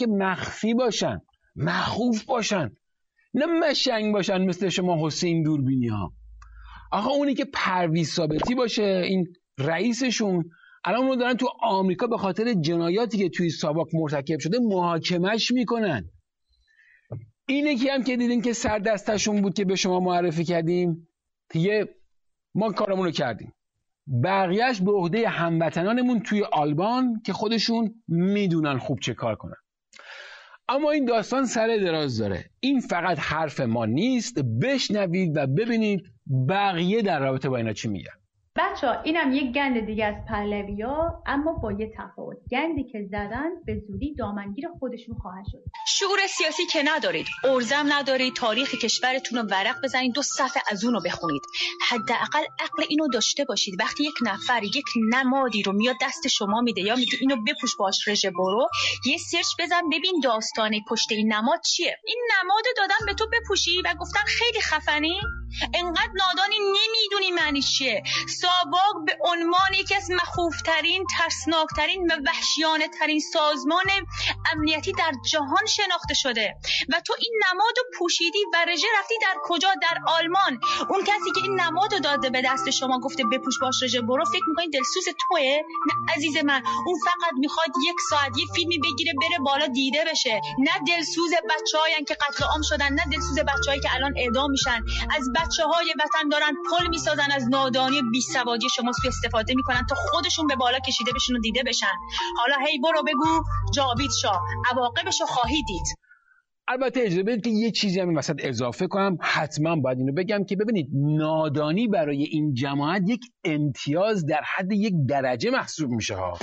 که مخفی باشن، مخوف باشن، نه مشنگ باشن مثل شما حسین دوربینی ها. آخه اونی که پرویز ثابتی باشه، این رئیسشون، الان اونو دارن تو آمریکا به خاطر جنایاتی که توی ساواک مرتکب شده محاکمش میکنن. اینه که هم که دیدین که سر دستشون بود که به شما معرفی کردیم دیگه، ما کارمون رو کردیم. بقیهش به عهده هموطنانمون توی آلمان که خودشون میدونن خوب چه کار کنن. اما این داستان سر دراز داره. این فقط حرف ما نیست. بشنوید و ببینید بقیه در رابطه با اینا چی میگن. بچه‌ها اینم یک گند دیگه از پهلوی‌ها، اما با یه تفاوت. گندی که زدن به زودی دامنگیر خودشون خواهد شد. شعور سیاسی که ندارید، ارزم ندارید، تاریخ کشورتون رو ورق بزنید 2 صفحه از اون رو بخونید. حداقل عقل اینو داشته باشید. وقتی یک نفر یک نمادی رو میاد دست شما میده یا میگه اینو بپوش باش رژه برو، یه سرچ بزن ببین داستان پشت این نماد چیه. این نماد دادن به تو بپوشی و گفتن خیلی خفنی، انقدر نادانی نمیدونی معنی چیه. ساواک به عنوان یکی از مخوفترین، ترسناکترین و وحشیانه ترین سازمان امنیتی در جهان شناخته شده و تو این نماد رو پوشیدی و رژه رفتی در کجا؟ در آلمان. اون کسی که این نماد رو داده به دست شما گفته بپوش باش رژه برو، فکر می‌کنی دلسوز توئه؟ نه عزیز من، اون فقط میخواد 1 ساعت یه فیلمی بگیره بره بالا دیده بشه. نه دلسوز بچه‌هایی که قتل عام شدن، نه دلسوز بچه‌هایی که الان اعدام میشن. از بچه‌های وطن دارن پل میسازن، از نادانی بیسوادی شما سوء استفاده میکنن تا خودشون به بالا کشیده بشن و دیده بشن. حالا هی برو بگو جاوید شاه، عواقبشو خواهی دید. البته اجازه بدید که یه چیزی هم این وسط اضافه کنم. حتما باید اینو بگم که ببینید، نادانی برای این جماعت یک امتیاز در حد 1 درجه محسوب میشه ها.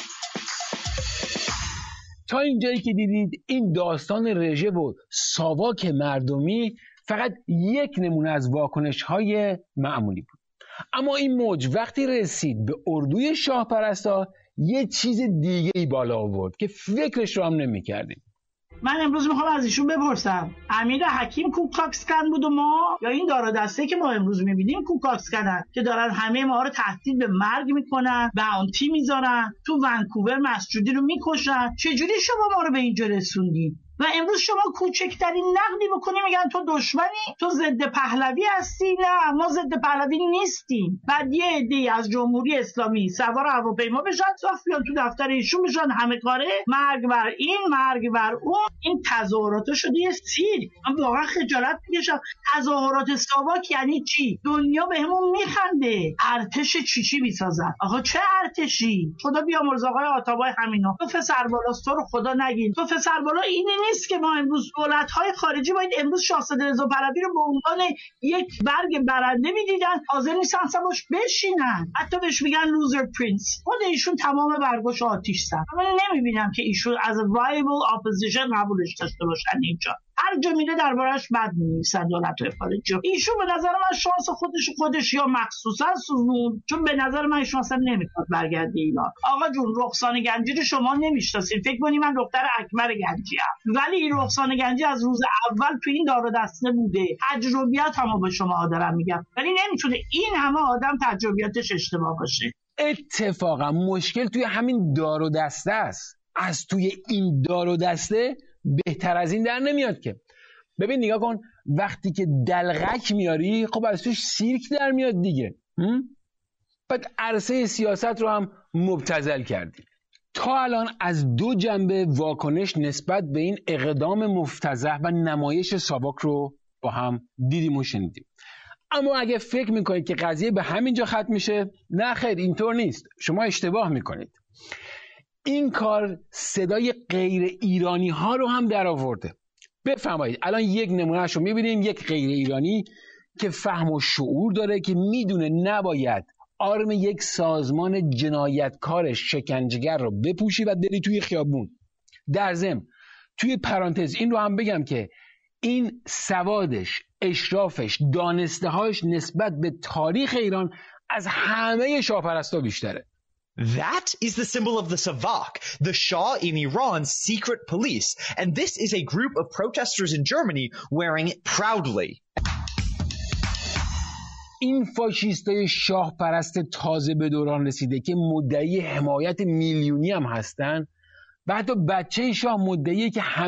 تا اینجایی که دیدید این داستان رژه و ساواک مردمی فقط یک نمونه از واکنش‌های معمولی بود. اما این موج وقتی رسید به اردوی شاه پرستا یه چیز دیگه ای بالا آورد که فکرش رو هم نمی کردیم. من امروز میخوام از ایشون بپرسم امیر حکیم کوکاکسکن بود و ما، یا این دار و دسته که ما امروز میبینیم کوکاکسکنن که دارن همه ما رو تهدید به مرگ میکنن، باونتی میذارن، تو ونکوور مسجودی رو میکشن؟ چجوری شما ما رو به اینجا رسوندین؟ و امروز شما کوچکترین نقدی بکنی میگن تو دشمنی، تو ضد پهلوی هستی. نه، ما ضد پهلوی نیستیم. بعد یه عده‌ای از جمهوری اسلامی سوار هواپیما بشن صاف بیان تو دفتر ایشون بشن همه کاره مرگ بر این، مرگ بر اون. این تظاهرات شده یه سیر. من واقعا خجالت میکشم. تظاهرات ساواک یعنی چی؟ دنیا بهمون میخنده. ارتش چی میسازن؟ آقا چه ارتشی؟ خدا بیامرز آقای آتابای همینا. تو پسربالا تو رو خدا نگین. تو پسربالا اینی نیست که ما امروز دولت‌های خارجی باید امروز شاهزاده رضا پهلوی رو به عنوان یک برگ برنده می‌دیدن، حاضر نیستن باش بشینن، حتی بهش میگن لوزر پرنس. خود ایشون تمام برگاش آتیش زد. من نمی‌بینم که ایشون از وایبل اپوزیشن قبولش داشته باشن. اینجا هر جا میره دربارش بد می‌نویسن دولت‌های خارجی. ایشون به نظر من شانس خودش یا مخصوصا سوزون، چون به نظر من شانس نمی‌خواد برگرده ایران. آقا جون، رخسانه گنجی رو شما نمی‌شناسید، فکر کنید من دختر اکبر گنجی ام، ولی رخسانه گنجی از روز اول تو این دار و دسته بوده. تجربیات هم به شما دارم میگم، ولی نمیتونه این همه آدم تجربیاتش اشتباه باشه. اتفاقا مشکل توی همین دار و دسته است. از توی این دار و دسته بهتر از این در نمیاد که. ببین نگاه کن، وقتی که دلغک میاری خب از توش سیرک در میاد دیگه. بعد عرصه سیاست رو هم مبتذل کردی. تا الان از 2 جنبه واکنش نسبت به این اقدام مفتضح و نمایش ساواک رو با هم دیدیم و شنیدیم. اما اگه فکر میکنید که قضیه به همینجا ختم میشه، نه خیر، اینطور نیست. شما اشتباه میکنید. این کار صدای غیر ایرانی ها رو هم در آورده. بفرمایید الان یک نمونهش رو میبینیم، یک غیر ایرانی که فهم و شعور داره، که میدونه نباید آرم یک سازمان جنایتکار شکنجهگر رو بپوشی و بری توی خیابون. در ضمن توی پرانتز این رو هم بگم که این سوادش، اشرافش، دانسته‌هاش نسبت به تاریخ ایران از همه شاهپرستا بیشتره. That is the symbol of the Savak, the Shah in Iran's secret police. And this is a group of protesters in Germany wearing it proudly. این فاشیستای شاه پرست تازه به دوران رسیده که مدعی حمایت میلیونی هم هستن و حتی بچه شاه مدعیه که